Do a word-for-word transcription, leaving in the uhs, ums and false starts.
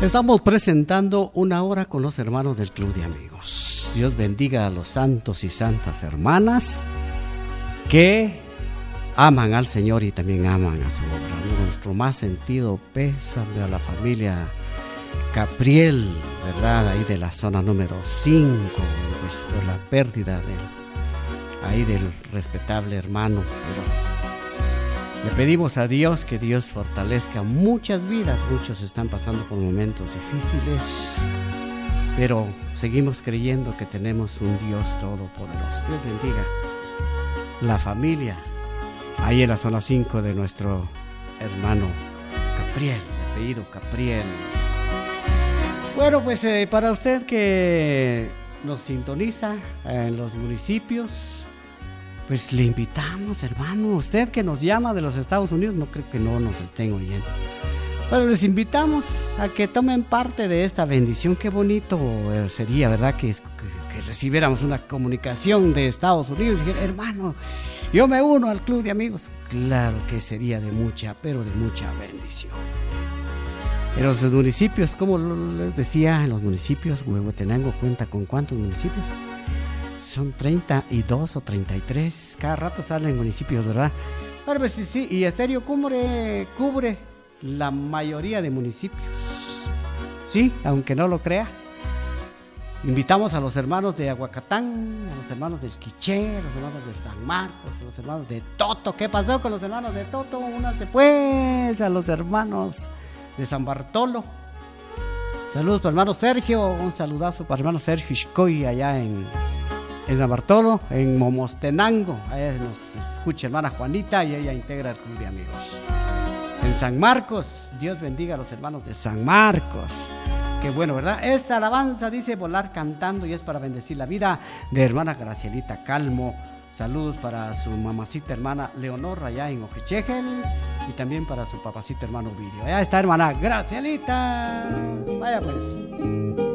Estamos presentando una hora con los hermanos del Club de Amigos. Dios bendiga a los santos y santas hermanas que aman al Señor y también aman a su obra. Nuestro más sentido pésame a la familia Capriel, ¿verdad? Ahí de la zona número cinco, pues, por la pérdida de, ahí del respetable hermano. Pero le pedimos a Dios que Dios fortalezca muchas vidas. Muchos están pasando por momentos difíciles, pero seguimos creyendo que tenemos un Dios todopoderoso. Dios bendiga la familia ahí en la zona cinco de nuestro hermano Capriel, apellido Capriel. Bueno, pues eh, para usted que nos sintoniza en los municipios, pues le invitamos, hermano, usted que nos llama de los Estados Unidos, no creo que no nos estén oyendo, pero les invitamos a que tomen parte de esta bendición. Qué bonito sería, ¿verdad? Que, que, que recibiéramos una comunicación de Estados Unidos y dijera, hermano, yo me uno al Club de Amigos. Claro que sería de mucha, pero de mucha bendición. En los municipios, como les decía, en los municipios, Huehuetenango cuenta con ¿cuántos municipios? Son treinta y dos o treinta y tres. Cada rato salen municipios, ¿verdad? Pero pues sí, sí, y Estéreo cubre, cubre la mayoría de municipios. Sí, aunque no lo crea. Invitamos a los hermanos de Aguacatán, a los hermanos del Quiché, a los hermanos de San Marcos, a los hermanos de Toto. ¿Qué pasó con los hermanos de Toto? Únanse pues a los hermanos de San Bartolo. Saludos para el hermano Sergio, un saludazo para el hermano Sergio Xcoy allá en, en San Bartolo, en Momostenango. Allá nos escucha hermana Juanita y ella integra el Club de Amigos. En San Marcos, Dios bendiga a los hermanos de San Marcos. Qué bueno, ¿verdad? Esta alabanza dice volar cantando y es para bendecir la vida de hermana Gracielita Calmo. Saludos para su mamacita hermana Leonor allá en Ojechegel y también para su papacito hermano Virio. Allá está hermana Gracielita. Vaya pues.